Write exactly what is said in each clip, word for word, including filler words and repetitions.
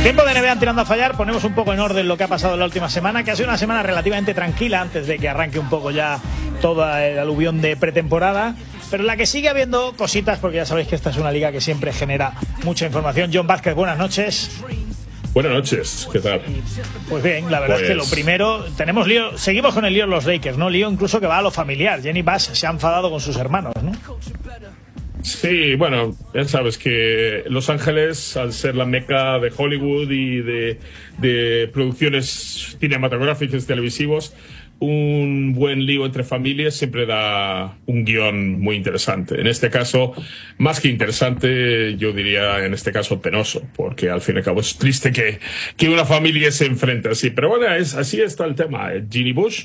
Tiempo de N B A tirando a fallar, ponemos un poco en orden lo que ha pasado en la última semana, que ha sido una semana relativamente tranquila antes de que arranque un poco ya toda el aluvión de pretemporada, pero en la que sigue habiendo cositas, porque ya sabéis que esta es una liga que siempre genera mucha información. John Vázquez, buenas noches. Buenas noches, ¿qué tal? Pues bien, la verdad pues... es que lo primero, tenemos lío, seguimos con el lío de los Lakers, ¿no? Lío incluso que va a lo familiar. Jenny Bass se ha enfadado con sus hermanos, ¿no? Sí, bueno, ya sabes que Los Ángeles, al ser la meca de Hollywood y de, de producciones cinematográficas televisivos, un buen lío entre familias siempre da un guión muy interesante. En este caso, más que interesante, yo diría en este caso penoso, porque al fin y al cabo es triste que, que una familia se enfrente así. Pero bueno, es, así está el tema. Ginny Bush,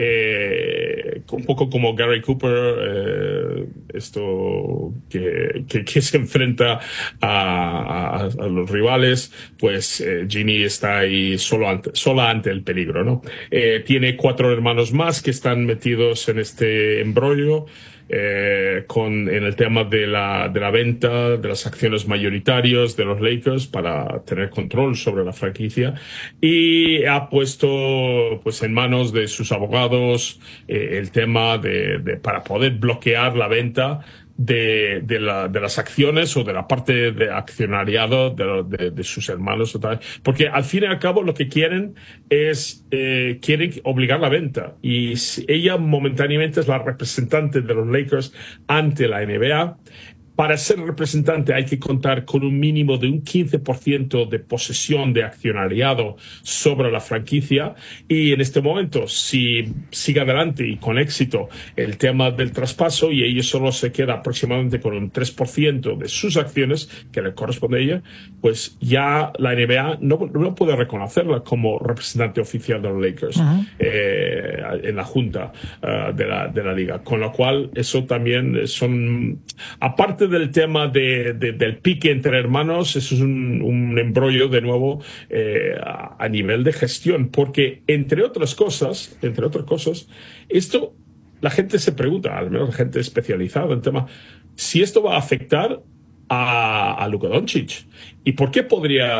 eh, un poco como Gary Cooper, eh, esto que, que, que se enfrenta a, a, a los rivales, pues eh, Ginny está ahí solo ante, sola ante el peligro, ¿no? Eh, tiene cuatro hermanos hermanos más que están metidos en este embrollo eh, con, en el tema de la, de la venta de las acciones mayoritarias de los Lakers para tener control sobre la franquicia, y ha puesto pues en manos de sus abogados eh, el tema de, de para poder bloquear la venta de, de, la, de las acciones o de la parte de accionariado de, de, de sus hermanos, porque al fin y al cabo lo que quieren es eh, quieren obligar la venta, y si ella momentáneamente es la representante de los Lakers ante la N B A. Para ser representante hay que contar con un mínimo de un quince por ciento de posesión de accionariado sobre la franquicia, y en este momento, si sigue adelante y con éxito el tema del traspaso y ella solo se queda aproximadamente con un tres por ciento de sus acciones que le corresponde a ella, pues ya la N B A no, no puede reconocerla como representante oficial de los Lakers uh-huh. eh, en la junta uh, de, la, de la liga, con lo cual eso también son, aparte del tema de, de, del pique entre hermanos, eso es un, un embrollo de nuevo eh, a, a nivel de gestión, porque entre otras cosas, entre otras cosas, esto la gente se pregunta, al menos la gente especializada en el tema, si esto va a afectar a, a Luka Doncic, y por qué podría